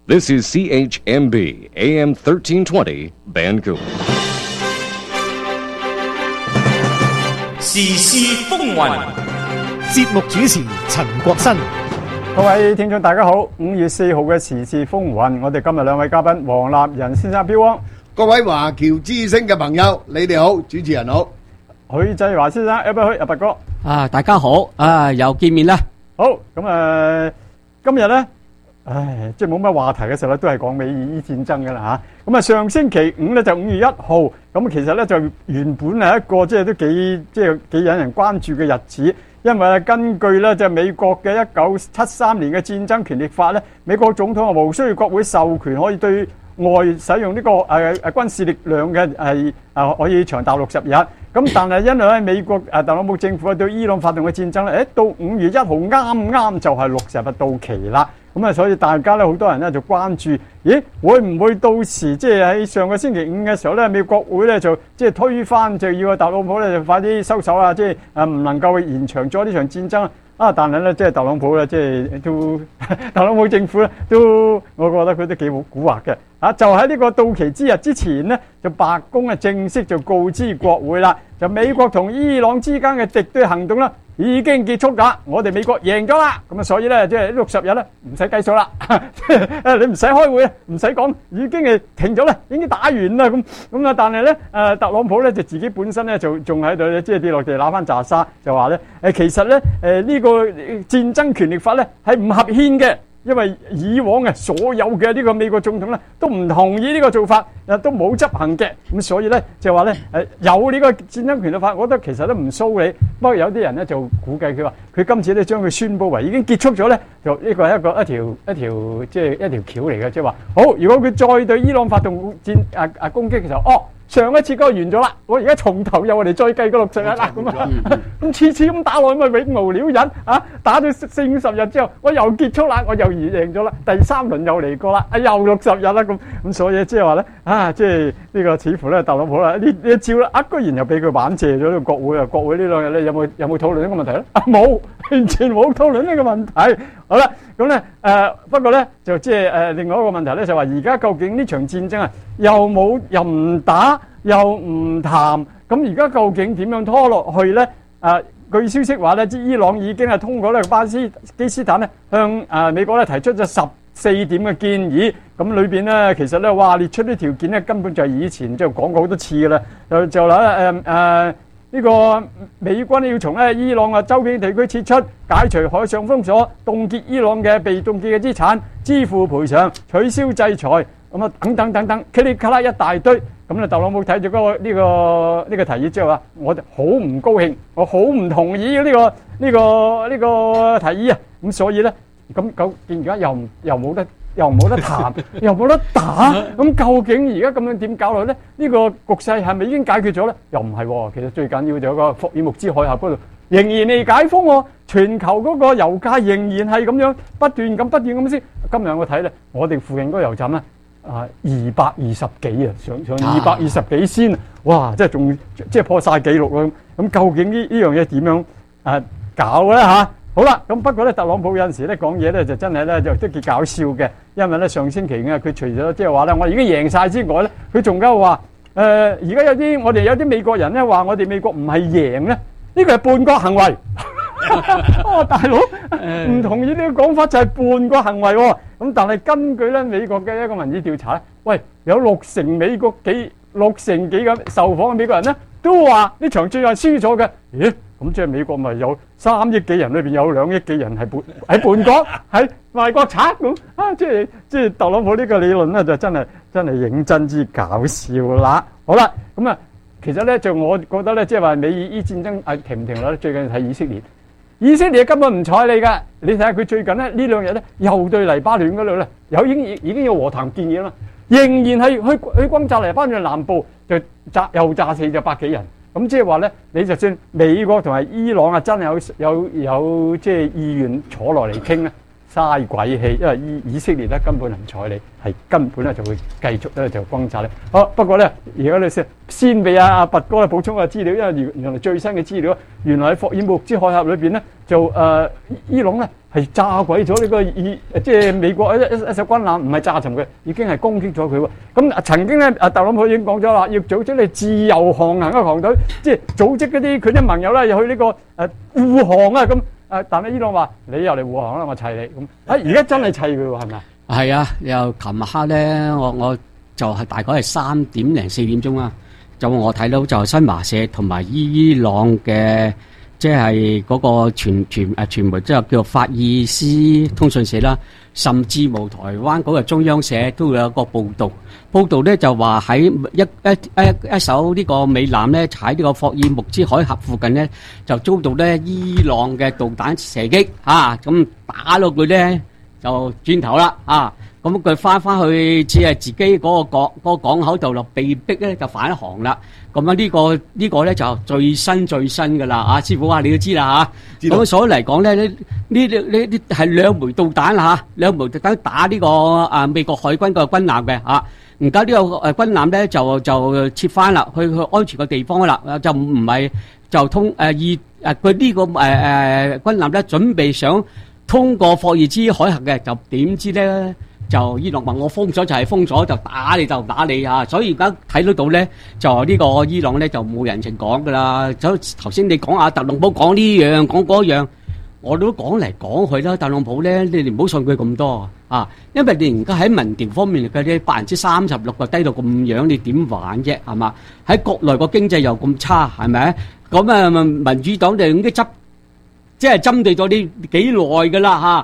This is CHMB AM 1320 Vancouver. 時事風雲， 節目主持陳國新。 各位聽眾大家好，5月4號嘅時事風雲，我哋今日兩位嘉賓黃立仁先生標汪， 各位華僑之聲嘅朋友，你哋好，主持人好， 許濟華先生阿伯哥， 大家好，又見面啦。 好，咁今日咧，即係冇乜話題嘅時候咧，都係講美伊戰爭嘅啦嚇。咁上星期五咧就5月1號，咁其實咧就原本係一個即係都幾引人關注嘅日子，因為根據咧就美國嘅1973年嘅戰爭權力法咧，美國總統無需要國會授權可以對外使用呢個軍事力量嘅可以長達60日。咁但係因為咧美國特朗普政府對伊朗發動嘅戰爭咧，到5月1號啱就係60日到期啦。咁所以大家咧好多人咧就關注，咦會唔會到時即係喺上個星期五嘅時候咧，美國國會咧就即係推翻，就要特朗普咧就快啲收手啊！即係唔能夠延長咗呢場戰爭啊！但係咧即係特朗普咧即係都特朗普政府咧都，我覺得佢都幾蠱惑嘅啊！就喺呢個到期之日之前咧，就白宮正式就告知國會啦，就美國同伊朗之間嘅敵對行動啦已經結束㗎，我哋美國贏咗啦，咁所以咧即係60日咧唔使計數啦，你唔使開會啊，唔使講，已經係停咗啦，已經打完啦咁但係咧特朗普咧就自己本身咧就仲喺度咧，即係跌落地揦翻拃沙，就話咧其實咧呢個戰爭權力法咧係唔合憲嘅。因為以往嘅所有嘅呢個美國總統咧都唔同意呢個做法，都冇執行嘅，咁所以咧就話咧有呢個戰爭權力法，我覺得其實都唔騷你。不過有啲人咧就估計佢話佢今次咧將佢宣佈為已經結束咗咧，就呢個係一條即係一條橋嚟嘅，即係話好，如果佢再對伊朗發動攻擊嘅時候，上一次嗰個完咗啦，我而家從頭又我哋再計個60日啦，咁次次咁打落去咪永無了忍啊！打咗40-50日之後，我又結束啦，我又贏咗啦，第3輪又嚟過啦，又60日啦咁所以即係話咧即係呢個似乎咧特朗普啦呢一招咧居然又俾佢玩謝咗呢個國會啊！國會呢兩日咧有冇討論呢個問題咧？冇，完全冇討論呢個問題。好啦，咁咧不過咧就即係另外一個問題咧就話而家究竟呢場戰爭啊又唔打又唔談，咁而家究竟點樣拖落去咧？據消息話咧，伊朗已經係通過呢個巴基斯坦咧向美國咧提出咗14點嘅建議，咁裏邊咧其實咧列出啲條件咧根本就係以前就講過好多次嘅啦，就呢個美軍要從伊朗周邊地區撤出，解除海上封鎖，凍結伊朗嘅被凍結嘅資產，支付賠償，取消制裁，等等，噼里咔啦一大堆。咁特朗普睇住呢個提議之後啊，我就好唔高興，我好唔同意呢個提議啊。咁所以咧，咁究竟而家又冇得談，又冇得打，咁究竟而家咁樣點搞落去咧？呢個局勢係咪已經解決咗咧？又唔係喎，其實最緊要就有個霍爾木茲海峽嗰度仍然未解封喎，全球嗰個油價仍然係咁樣不斷咁先。今日我睇咧，我哋附近嗰個油站咧220幾啊，上220幾先啊，哇！即係仲即係破晒紀錄啊！咁究竟呢樣嘢點樣搞咧嚇？好啦，咁不過咧，特朗普有陣時咧講嘢咧就真係咧就都幾搞笑嘅，因為咧上星期佢除咗即係話咧我已經贏晒之外咧，佢仲加話而家我哋有啲美國人咧話我哋美國唔係贏咧，呢個係叛國行為。大佬唔同意呢個講法就係叛國行為喎。咁但係根據咧美國嘅一個民意調查咧，喂有六成幾嘅受訪嘅美國人咧都話呢場仗係輸咗嘅。咦？咁即係美國咪有3億幾人裏邊有2億幾人係叛國，係賣國賊咁啊！即係特朗普呢個理論咧就真係認真之搞笑啦。好啦，咁其實咧就我覺得咧即係話美伊戰爭停唔停落咧，最緊要睇以色列根本唔睬你㗎。你睇下佢最近咧呢2日咧又對黎巴嫩嗰度咧已經有和談建議啦，仍然係去轟炸黎巴嫩南部，又炸死咗100幾人。咁即係話咧，你就算美國同埋伊朗真係有即係意願坐落嚟傾咧， 嘥鬼氣，因為以色列咧根本唔睬你，係根本咧就會繼續咧就轟炸你。好，不過咧而家你先俾阿拔哥咧補充個資料，因為原來最新嘅資料，原來喺霍爾木茲海峽裏邊咧就伊朗咧係炸毀咗呢個即係美國一艘軍艦，唔係炸沉佢，已經係攻擊咗佢喎。咁曾經咧特朗普已經講咗啦，要組織你自由航行嘅航隊，即係組織嗰啲佢啲盟友咧，又去呢個護航啊咁。但係伊朗話你又嚟護航啦，我砌你咁。而家真係砌佢喎，係咪啊？ 係啊，又琴日咧，我就係大概係3點零4點鐘啦。就我睇到就新華社同埋伊朗嘅即係嗰個傳媒，即係叫法爾斯通訊社啦，甚至乎台灣嗰個中央社都有一個報道咧，就話喺一艘呢個美艦咧喺呢個霍爾木茲海峽附近咧，就遭到咧伊朗嘅導彈射擊咁打到佢咧就轉頭啦咁佢翻去只係自己嗰個港口度被逼咧就返航啦。咁呢個咧就最新㗎啦師傅你都知啦咁所以嚟講咧呢係兩枚導彈兩枚導彈打呢個美國海軍個軍艦嘅而家呢個軍艦咧就撤翻啦，去安全嘅地方啦，就唔係就佢呢個軍艦咧準備想通過霍爾茲海峽嘅，就點知咧就伊朗話我封咗就係封咗，就打你就打你所以而家睇得到咧，就呢個伊朗咧就冇人情講噶啦。就頭先你講特朗普講呢樣講嗰樣，我都講嚟講去啦。特朗普咧，你哋唔好信佢咁多因為你而家喺民調方面嚟嘅咧，36%個低到咁樣，你點玩啫？係嘛？喺國內個經濟又咁差，係咪？咁民主黨就已經即係針對咗你幾耐噶啦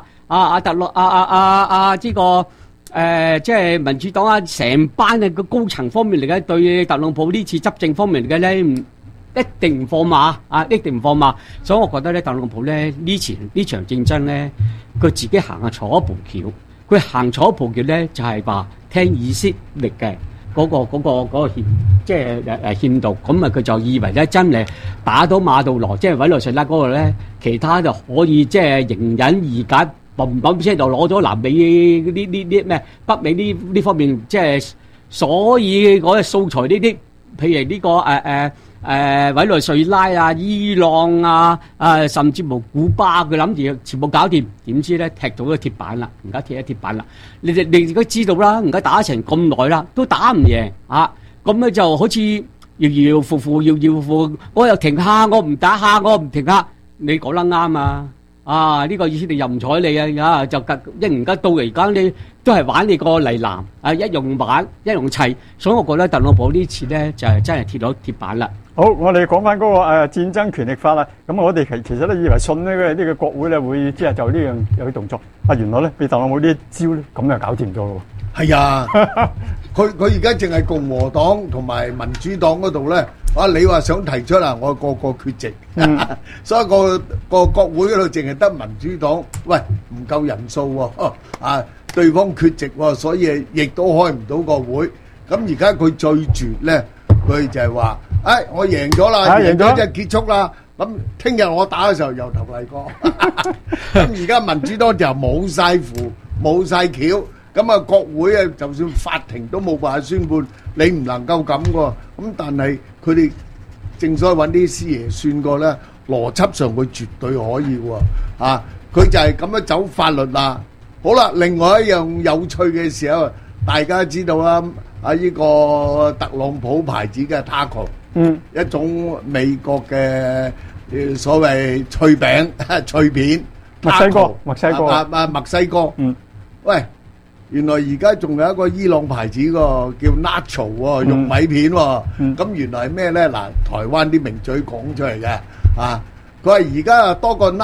呢個即係民主黨成班嘅個高層方面嚟嘅，對特朗普呢次執政方面嚟嘅咧，一定唔放馬一定唔放馬。所以我覺得咧，特朗普咧呢場戰爭咧，佢自己行錯一步橋。佢行錯一步橋咧，就係話聽以色列嘅嗰個即係勸導，咁佢就以為咧真係打到馬杜羅，即係委內瑞拉嗰個咧，其他就可以即係迎刃而解。嘣聲就攞咗南美呢咩北美呢方面，即係所以嗰啲素材呢啲，譬如呢個委內瑞拉伊朗甚至乎古巴，佢諗住全部搞掂，點知咧踢到個鐵板啦，而家踢咗鐵板啦。你而家知道啦，而家打成咁耐啦，都打唔贏咁咧就好似搖搖扶扶，我又停下，我唔打下，我唔停下，你講得啱呢個意思你又唔睬你就而家到而家你都係玩你個泥藍一用玩一用砌，所以我覺得特朗普呢次咧就係真係貼到鐵板啦。 好，我哋講翻嗰個戰爭權力法啦。咁我哋其實咧以為信呢個國會咧會即係就呢樣有啲動作，原來咧俾特朗普呢一招咧咁就搞掂咗咯。係啊，佢而家淨係共和黨同埋民主黨嗰度咧，你話想提出我個缺席，所以個國會嗰度淨係得民主黨，喂唔夠人數喎，對方缺席喎，所以亦都開唔到個會。咁而家佢最絕咧，佢就係話，我贏咗啦，贏咗就結束啦。咁聽日我打嘅時候由頭嚟過。咁而家民主黨就冇晒符，冇晒橋。咁國會就算法庭都冇辦法宣判，你唔能夠咁喎。咁但係佢哋正所謂揾啲師爺算過咧，邏輯上佢絕對可以喎。佢就係咁樣走法律啦。好啦，另外一樣有趣嘅時候，大家知道啦，呢個特朗普牌子嘅 Taco，一種美國嘅所謂脆餅、脆片。墨西哥。喂！原來而家仲有一個伊朗牌子個叫 Nacho 喎，玉米片喎。咁原來係咩咧？嗱，台灣啲名嘴講出嚟嘅佢話而家多個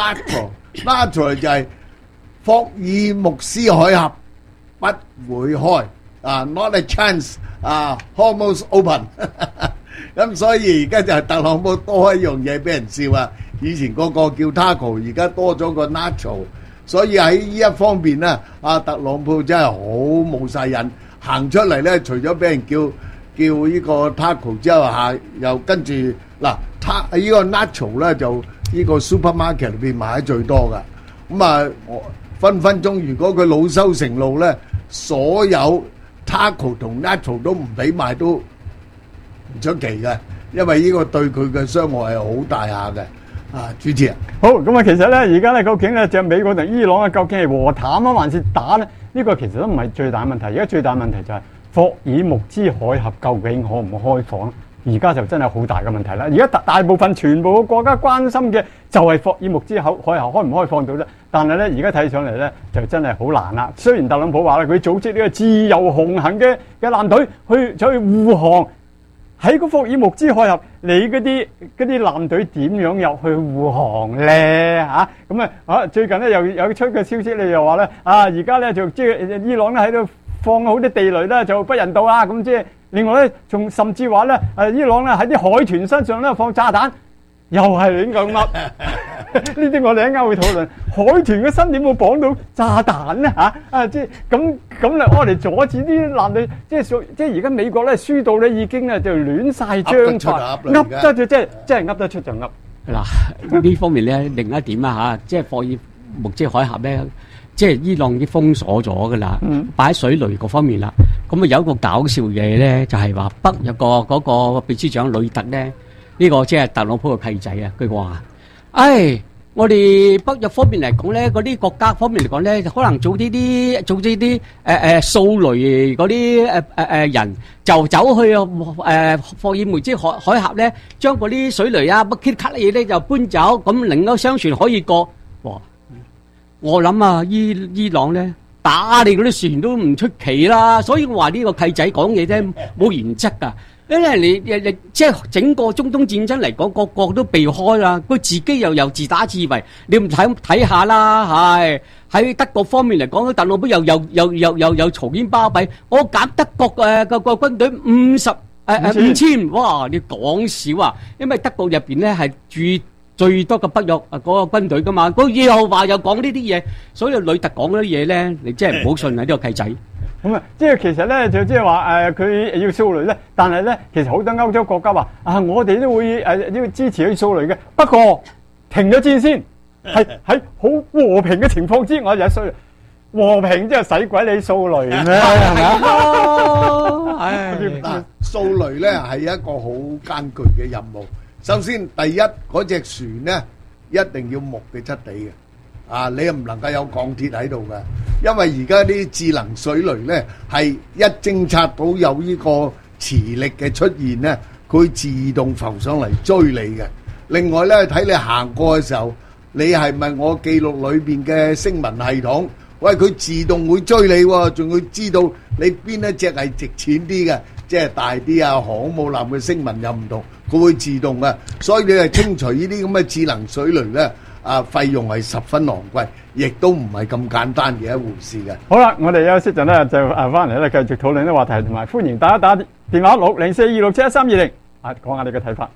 Nacho 就係霍爾木茲海峽不會開，not a chance，almost open。咁所以而家就係特朗普多一樣嘢俾人笑啊！以前個個叫 Taco， 而家多咗個 Nacho。所以喺呢一方面咧，特朗普真係好冇晒癮，行出嚟咧，除咗俾人叫呢個 Taco 之後，又跟住嗱，呢個 Nacho 咧就呢個 supermarket 裏邊賣得最多噶。咁分分鐘如果佢惱羞成怒咧，所有 taco 同 nacho 都唔俾賣都唔出奇嘅，因為呢個對佢嘅傷害係好大下嘅。啊，主持人， 好咁啊，其實咧，而家咧究竟咧就美國同伊朗啊，究竟係和談啊，還是打咧？呢個其實都唔係最大問題。而家最大問題就係霍爾木茲海峽究竟可唔可開放？而家就真係好大嘅問題啦。而家大部分全部嘅國家關心嘅就係霍爾木茲海峽開唔開放到啫。但係咧，而家睇上嚟咧就真係好難啦。雖然特朗普話咧，佢組織呢個自由紅行嘅艦隊去護航。喺個霍爾木茲海峽，你嗰啲艦隊點樣入去護航咧？最近咧又有出嘅消息，你又話咧而家咧就即係伊朗咧喺度放好啲地雷咧，就不人道啊！咁即係另外咧，仲甚至話咧伊朗咧喺啲海豚身上咧放炸彈，又係亂咁噏。呢啲我哋一陣間會討論海豚嘅身點會綁到炸彈咧即係咁咧，我哋阻止啲艦隊，即係而家美國咧輸到咧已經咧就亂晒章法，噏得就即係噏得出就噏。 嗱呢方面咧，另一點啊即係霍爾木茲海峽咧，即係伊朗已經封鎖咗噶啦，擺喺水雷嗰方面啦。咁啊有一個搞笑嘢咧，就係話北約嗰個秘書長呂特咧，呢個即係特朗普嘅契仔啊，佢話。我哋北約方面嚟講咧，嗰啲國家方面嚟講咧，可能做呢啲掃雷嗰啲人，就走去霍爾木茲海峽咧，將嗰啲水雷啊、乜卡嘢咧就搬走，咁令到商船可以過。哇！我諗啊，伊朗咧打你嗰啲船都唔出奇啦，所以我話呢個契仔講嘢咧冇原則噶。因為你即係整個中東戰爭嚟講，個個都避開啦，佢自己又自打自衛，你唔睇下啦，係喺德國方面嚟講，特朗普又嘈喧巴閉，我減德國個軍隊5000，哇！你講少啊？因為德國入邊咧係住最多嘅北約嗰個軍隊噶嘛，佢又話又講呢啲嘢，所以呂特講嗰啲嘢咧，你真係唔好信啊！呢個契仔。 咁啊，即係其實咧就即係話佢要掃雷咧，但係咧其實好多歐洲國家話我哋都會要支持佢掃雷嘅，不過停咗戰先，係喺好和平嘅情況之下有掃雷，和平即係使鬼你掃雷咩？係咪嗱，掃雷咧係一個好艱巨嘅任務。首先第一嗰隻船咧一定要木嘅質地嘅。你又唔能夠有鋼鐵喺度嘅，因為而家啲智能水雷咧係一偵察到有呢個磁力嘅出現咧，佢自動浮上嚟追你嘅。另外咧睇你行過嘅時候，你係咪我記錄裏邊嘅聲紋系統？喂，佢自動會追你喎，仲會知道你邊一隻係值錢啲嘅，即係大啲啊，航空母艦嘅聲紋又唔同，佢會自動嘅。所以你係清除呢啲咁嘅智能水雷咧。費用係十分昂貴，亦都唔係咁簡單嘅一回事嘅。 好啦，我哋休息陣咧就翻嚟咧繼續討論啲話題，同埋歡迎大家打電話60426711320，講下你嘅睇法。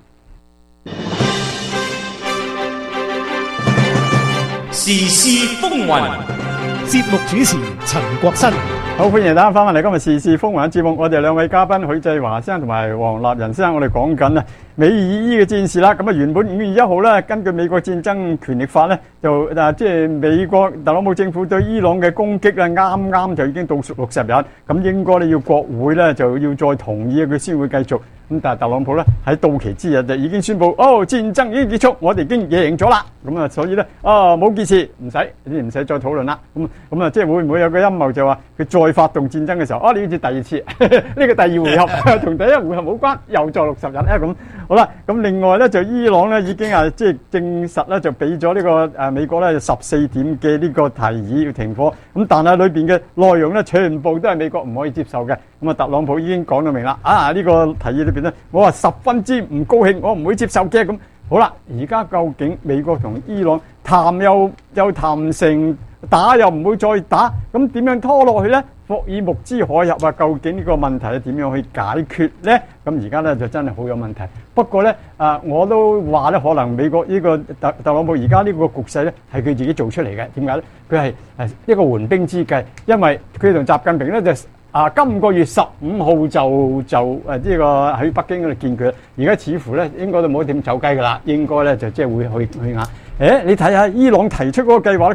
時事風雲， 節目主持陳國新。 好，歡迎大家翻返嚟今日時事風雲節目，我哋兩位嘉賓許繼華先生同埋黃立仁先生，我哋講緊美伊嘅戰事啦。咁原本5月1號咧，根據美國戰爭權力法咧，就即係美國特朗普政府對伊朗嘅攻擊咧，啱啱就已經倒數60日，咁應該咧要國會咧就要再同意佢先會繼續。咁但係特朗普咧喺到期之日就已經宣布，戰爭已經結束，我哋已經贏咗啦。咁所以咧冇件事，唔使再討論啦。咁即係會唔會有個陰謀就話佢再發動戰爭嘅時候，呢次第二次呢個第二回合同第一回合冇關，又再60日咧咁。好啦，咁另外咧就伊朗咧已經即係證實咧就俾咗呢個美國咧14點嘅呢個提議要停火，咁但係裏邊嘅內容咧全部都係美國唔可以接受嘅。咁特朗普已經講到明啦，呢個提議裏邊咧，我話十分之唔高興，我唔會接受嘅。咁好啦，而家究竟美國同伊朗談又談唔成，打又唔會再打，咁點樣拖落去咧？霍爾木茲海峽究竟呢個問題係點樣去解決咧？咁而家咧就真係好有問題。不過咧，我都話咧，可能美國呢個特朗普而家呢個局勢咧係佢自己做出嚟嘅。點解咧？佢係一個緩兵之計，因為佢同習近平咧就今個月15號就呢個喺北京嗰度見佢。而家似乎咧應該都冇點走雞噶啦，應該咧就即係會去硬。你睇下伊朗提出嗰個計劃咧，佢話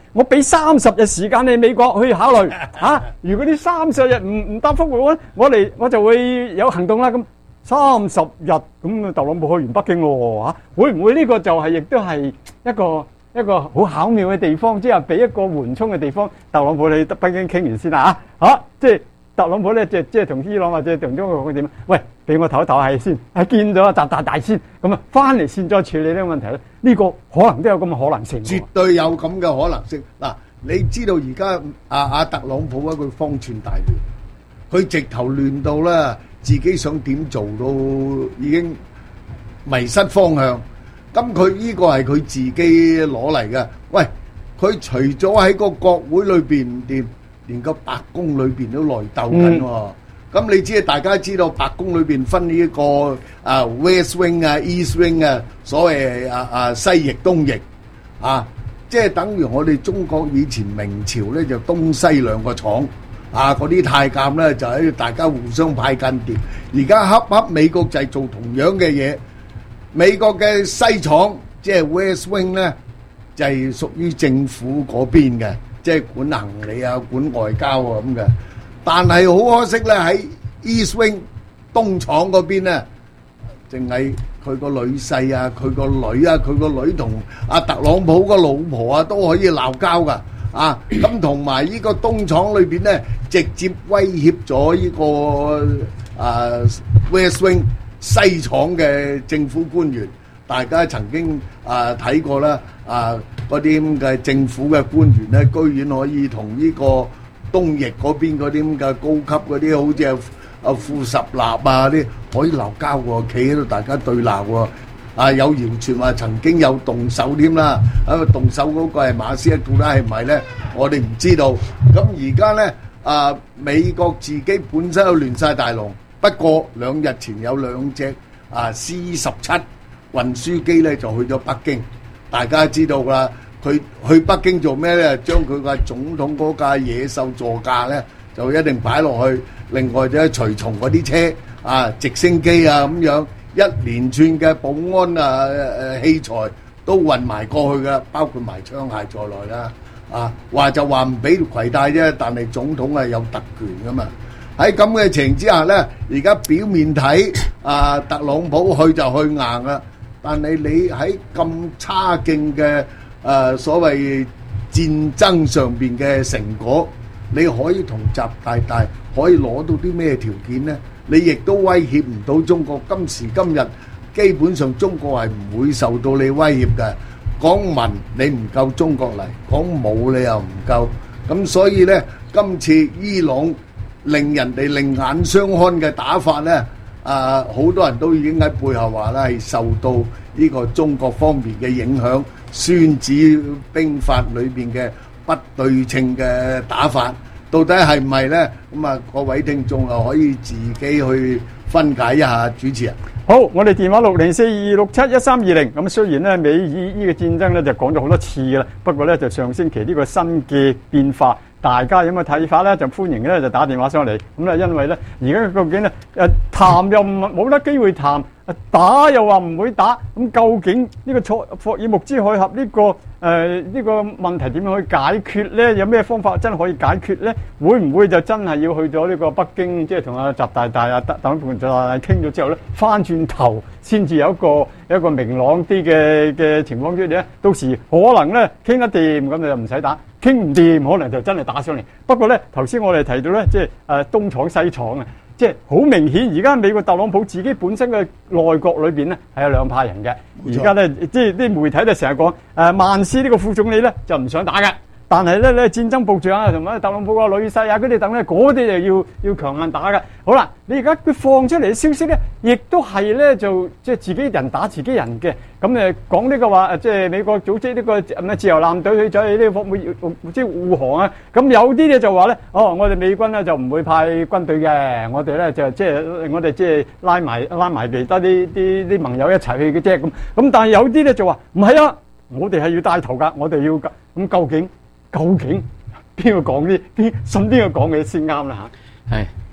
我俾30日時間你美國去考慮嚇。如果呢30日唔答覆我，我就會有行動啦。咁30日咁，特朗普去完北京咯嚇，會唔會呢個就係亦都係一個好巧妙嘅地方，即係俾一個緩衝嘅地方？特朗普你北京傾完先啦嚇，即係特朗普咧，即係同伊朗或者同中國講點？喂，俾我唞一唞氣先，係見咗習大先，咁啊翻嚟先再處理呢個問題咧。呢個可能都有咁嘅可能性。 絕對有咁嘅可能性。嗱，你知道而家阿特朗普啊，佢方寸大亂，佢直頭亂到咧，自己想點做都已經迷失方向。咁佢呢個係佢自己攞嚟嘅。喂，佢除咗喺個國會裏邊唔掂，連個白宮裏邊都內鬥緊喎。咁你知大家知道白宮裏邊分呢一個West Wing 啊、East Wing 啊，所謂西翼東翼啊，即係等於我哋中國以前明朝咧就東西兩個廠啊，嗰啲太監咧就喺大家互相派間諜。而家恰美國就係做同樣嘅嘢。美國嘅西廠即係 West Wing 咧，就係屬於政府嗰邊嘅，即係管行李啊、管外交啊咁嘅。但係好可惜咧，喺 East Wing 東廠嗰邊咧，淨係佢個女婿啊、佢個女啊、佢個女同阿特朗普個老婆啊都可以鬧交噶啊！咁同埋呢個東廠裏邊咧，直接威脅咗呢個West Wing 西廠嘅政府官員，大家曾經睇過啦，嗰啲咁嘅政府嘅官員咧，居然可以同呢個東翼嗰邊嗰啲咁嘅高級嗰啲，好似副十立啊啲，可以鬧交喎，企喺度大家對鬧喎。有謠傳話曾經有動手添啦，動手嗰個係馬斯克，到底係唔係咧？我哋唔知道。咁而家咧，美國自己本身都亂晒大龍。不過2日前有2隻C-17運輸機咧就去咗北京，大家知道啦。佢去北京做咩咧？將佢個總統嗰架野獸座駕咧就一定擺落去。另外就隨從嗰啲車直升機啊咁樣，一連串嘅保安器材都運埋過去噶，包括埋槍械在內啦。話就話唔俾攜帶啫，但係總統係有特權噶嘛。喺咁嘅情形之下咧，而家表面睇特朗普去就去硬啦，但係你喺咁差勁嘅所謂戰爭上邊嘅成果，你可以同習大大可以攞到啲咩條件呢？你亦都威脅唔到中國。今時今日基本上中國係唔會受到你威脅嘅。講文你唔夠中國嚟，講武你又唔夠。咁所以呢，今次伊朗令人哋另眼相看嘅打法呢，好多人都已經喺背後話啦，係受到呢個中國方面嘅影響，孫子兵法裏邊嘅不對稱嘅打法，到底係唔係呢？咁各位聽眾又可以自己去分解一下。主持人， 好，我哋電話60422671320。咁雖然咧美伊呢個戰爭咧就講咗好多次㗎啦，不過咧就上星期呢個新嘅變化，大家有咩睇法咧？就歡迎咧就打電話上嚟。咁咧因為咧而家究竟咧談又冇得機會談，打又話唔會打，咁究竟呢個霍爾木茲海峽呢個問題點樣去解決咧？有咩方法真係可以解決咧？會唔會就真係要去咗呢個北京，即係同阿習大大特朗普傾咗之後咧，翻轉頭先至有一個明朗啲嘅情況出嚟咧？到時可能咧傾得掂，咁你就唔使打；傾唔掂，可能就真係打上嚟。不過咧，頭先我哋提到咧，即係東廠西廠啊。即係好明顯，而家美國特朗普自己本身嘅內閣裏邊咧係有兩派人嘅。而家咧即係啲媒體咧成日講曼斯呢個副總理咧就唔想打嘅，但係咧戰爭部長啊同埋特朗普個女婿啊嗰啲等咧嗰啲就要強硬打嘅。好啦，你而家佢放出嚟嘅消息咧，亦都係咧就即係自己人打自己人嘅。咁講呢個話即係美國組織呢個自由艦隊去咗去呢個即係護航啊。咁有啲咧就話咧，我哋美軍咧就唔會派軍隊嘅，我哋咧就即係拉埋其他啲盟友一齊去嘅啫。咁但係有啲咧就話唔係啊，我哋係要帶頭㗎，我哋要咁究竟邊個講啲信邊個講嘅先啱啦嚇？ 係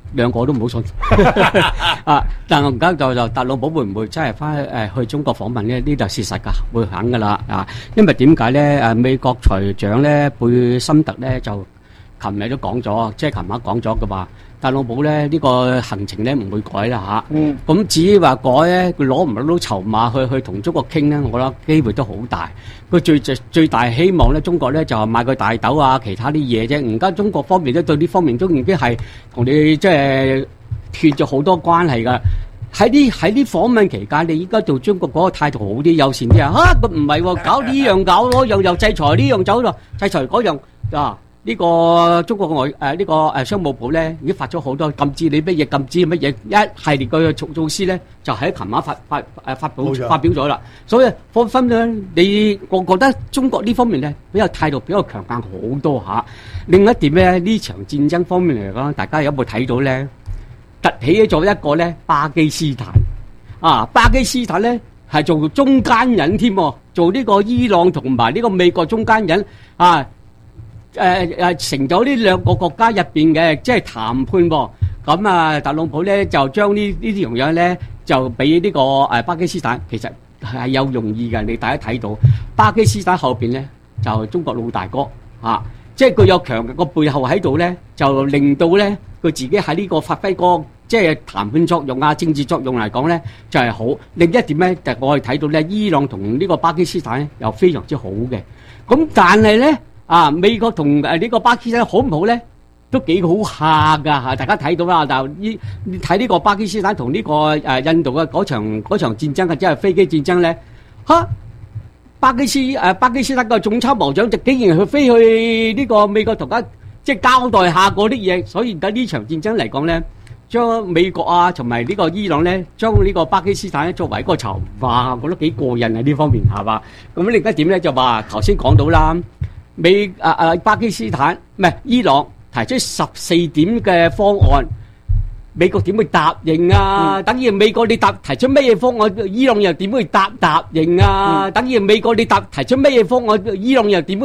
兩個都唔好信啊！但係而家就特朗普會唔會真係翻去中國訪問咧？呢就事實㗎，會肯㗎啦啊！因為點解咧？美國財長咧貝森特咧就琴日都講咗，即係琴晚講咗嘅話，特朗普咧呢個行程咧唔會改啦嚇。咁至於話改咧，佢攞唔攞到籌碼去同中國傾咧，我覺得機會都好大。佢最大希望咧，中國咧就係買個大豆啊，其他啲嘢啫。而家中國方面咧對呢方面都已經係同你即係斷咗好多關係㗎。喺啲訪問期間，你依家做中國嗰個態度好啲、友善啲啊！佢唔係喎，搞呢樣搞嗰樣，又制裁呢樣走咯，制裁嗰樣啊！呢個中國呢個商務部咧已經發咗好多禁止你乜嘢、禁止乜嘢一系列嘅措施咧，就喺琴晚發表咗啦。所以放心咧，我覺得中國呢方面咧比較態度比較強硬好多嚇。另一點咧，呢場戰爭方面嚟講，大家有冇睇到咧？突起咗一個咧巴基斯坦啊！巴基斯坦咧係做中間人添，做呢個伊朗同埋呢個美國中間人啊！成咗呢兩個國家入邊嘅即係談判喎，咁啊特朗普咧就將呢啲樣咧就俾呢個巴基斯坦，其實係有用意嘅。你大家睇到巴基斯坦後邊咧就中國老大哥啊，即係佢有強嘅個背後喺度咧，就令到咧佢自己喺呢個發揮個即係談判作用啊、政治作用嚟講咧就係好。另一點咧就我哋睇到咧，伊朗同呢個巴基斯坦咧又非常之好嘅。咁但係咧。美國同呢個巴基斯坦好唔好咧？都幾好下㗎嚇！大家睇到啦，就你睇呢個巴基斯坦同呢個印度嘅嗰場戰爭嘅，即係飛機戰爭咧嚇。巴基斯坦個總參謀長就竟然去飛去呢個美國同佢即係交代下嗰啲嘢，所以而家呢場戰爭嚟講咧，將美國啊同埋呢個伊朗咧，將呢個巴基斯坦咧作為一個籌碼，我覺得幾過癮啊！呢方面係嘛？咁另一點咧就話頭先講到啦。巴基斯坦唔係伊朗提出14點嘅方案，美國點會答應啊？等於美國你提出咩嘢方案，伊朗又點會答應啊？等於美國你提出咩嘢方案，伊朗又點會